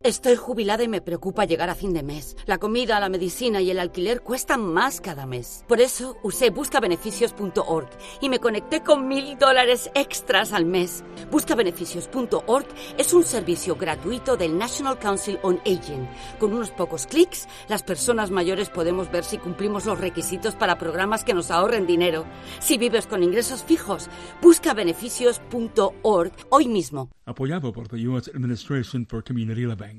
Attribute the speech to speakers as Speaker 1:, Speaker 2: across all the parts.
Speaker 1: Estoy jubilada y me preocupa llegar a fin de mes. La comida, la medicina y el alquiler cuestan más cada mes. Por eso usé buscabeneficios.org y me conecté con $1,000 extras al mes. Buscabeneficios.org es un servicio gratuito del National Council on Aging. Con unos pocos clics, las personas mayores podemos ver si cumplimos los requisitos para programas que nos ahorren dinero. Si vives con ingresos fijos, buscabeneficios.org hoy mismo.
Speaker 2: Apoyado por the U.S. Administration for Community Living.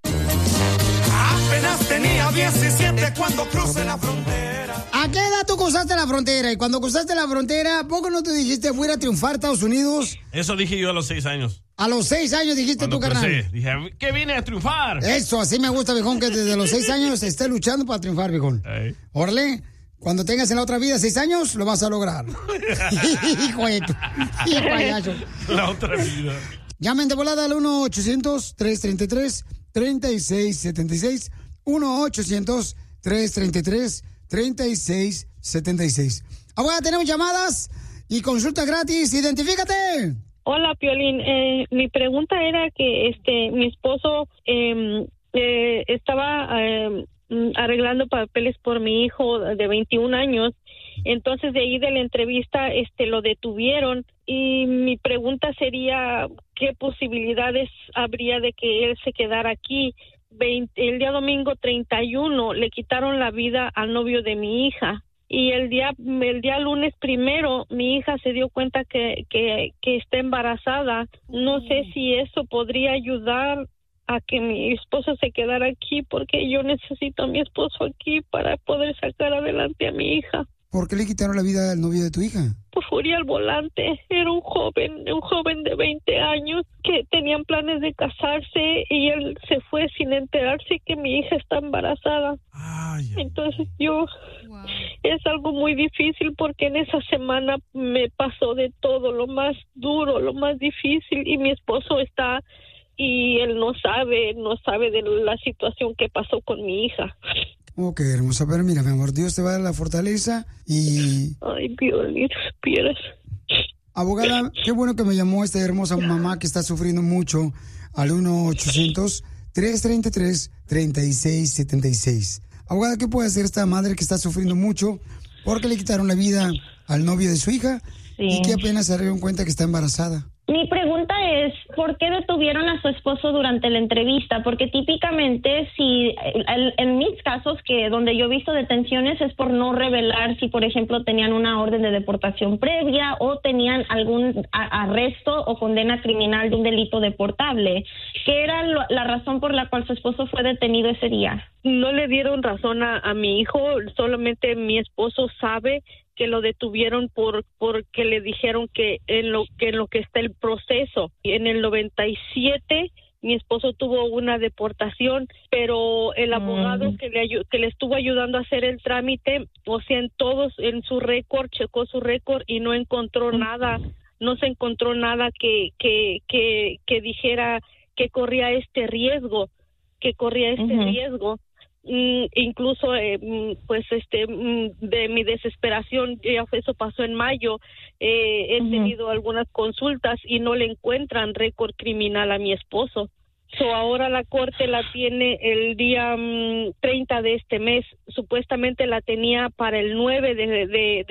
Speaker 3: Apenas tenía 17 cuando crucé la frontera.
Speaker 4: ¿A qué edad tú cruzaste la frontera? Y cuando cruzaste la frontera, ¿a poco no te dijiste voy a ir a triunfar a Estados Unidos?
Speaker 5: Eso dije yo a los 6 años.
Speaker 4: A los 6 años dijiste
Speaker 5: Cuando
Speaker 4: tú, carnal.
Speaker 5: crucé, dije, ¿qué viene a triunfar?
Speaker 4: Eso, así me gusta, viejón, que desde los 6 años estés luchando para triunfar, viejón. Órale, cuando tengas en la otra vida 6 años, lo vas a lograr. Hijo de tu... Hijo payaso.
Speaker 5: La otra vida.
Speaker 4: Llamen de volada al 1-800-333-3676. 1-800-333-3676. Ahora tenemos llamadas y consulta gratis. ¡Identifícate!
Speaker 6: Hola, Piolín. Mi pregunta era que mi esposo estaba arreglando papeles por mi hijo de 21 años. Entonces, de ahí de la entrevista, lo detuvieron. Y mi pregunta sería, ¿qué posibilidades habría de que él se quedara aquí? El día domingo 31 le quitaron la vida al novio de mi hija. Y el día lunes 1 mi hija se dio cuenta que está embarazada. No sé si eso podría ayudar a que mi esposo se quedara aquí, porque yo necesito a mi esposo aquí para poder sacar adelante a mi hija.
Speaker 4: ¿Por qué le quitaron la vida al novio de tu hija?
Speaker 6: Por furia al volante. Era un joven de 20 años que tenían planes de casarse y él se fue sin enterarse que mi hija está embarazada. Entonces es algo muy difícil porque en esa semana me pasó de todo, lo más duro, lo más difícil, y mi esposo está y él no sabe de la situación que pasó con mi hija.
Speaker 4: Ok, hermosa, pero mira, mi amor, Dios te va a dar la fortaleza y...
Speaker 6: Ay, Piolín, supieras.
Speaker 4: Abogada, qué bueno que me llamó esta hermosa mamá que está sufriendo mucho al 1-800-333-3676. Abogada, ¿qué puede hacer esta madre que está sufriendo mucho porque le quitaron la vida al novio de su hija y que apenas se dieron cuenta que está embarazada?
Speaker 7: Mi pregunta es, ¿por qué detuvieron a su esposo durante la entrevista? Porque típicamente, en mis casos, que donde yo he visto detenciones es por no revelar si, por ejemplo, tenían una orden de deportación previa o tenían algún arresto o condena criminal de un delito deportable. ¿Qué era la razón por la cual su esposo fue detenido ese día?
Speaker 6: No le dieron razón a mi hijo, solamente mi esposo sabe que lo detuvieron porque le dijeron que en lo que está el proceso. Y en el 97 mi esposo tuvo una deportación, pero el abogado que le estuvo ayudando a hacer el trámite, o sea, en su récord, checó su récord y no encontró nada, no se encontró nada que dijera que corría este riesgo, incluso de mi desesperación, ya eso pasó en mayo, he tenido algunas consultas y no le encuentran récord criminal a mi esposo. Ahora la corte la tiene el día 30 de este mes, supuestamente la tenía para el 9 de